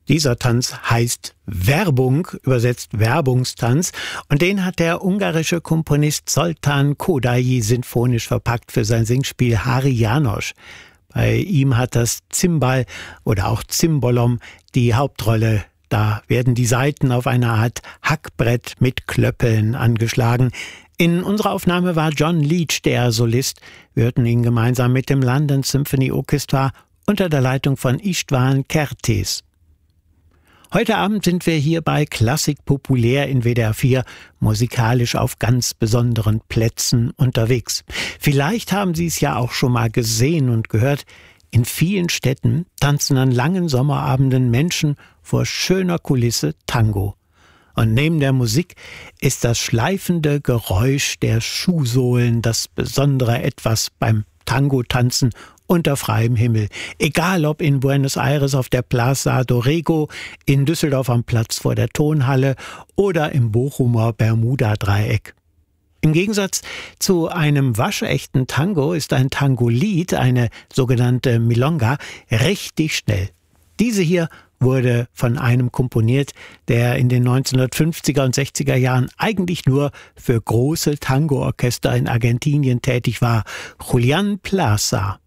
Dieser Tanz heißt Werbung, übersetzt Werbungstanz, und den hat der ungarische Komponist Zoltán Kodály sinfonisch verpackt für sein Singspiel Háry János. Bei ihm hat das Zimbal oder auch Zimbolom die Hauptrolle. Da werden die Saiten auf einer Art Hackbrett mit Klöppeln angeschlagen. In unserer Aufnahme war John Leach der Solist. Wir hörten ihn gemeinsam mit dem London Symphony Orchestra unter der Leitung von István Kertész. Heute Abend sind wir hier bei Klassik Populär in WDR 4 musikalisch auf ganz besonderen Plätzen unterwegs. Vielleicht haben Sie es ja auch schon mal gesehen und gehört. In vielen Städten tanzen an langen Sommerabenden Menschen vor schöner Kulisse Tango. Und neben der Musik ist das schleifende Geräusch der Schuhsohlen das besondere Etwas beim Tango-Tanzen unter freiem Himmel. Egal ob in Buenos Aires auf der Plaza Dorrego, in Düsseldorf am Platz vor der Tonhalle oder im Bochumer Bermuda-Dreieck. Im Gegensatz zu einem waschechten Tango ist ein Tango-Lied, eine sogenannte Milonga, richtig schnell. Diese hier wurde von einem komponiert, der in den 1950er und 60er Jahren eigentlich nur für große Tango-Orchester in Argentinien tätig war, Julián Plaza.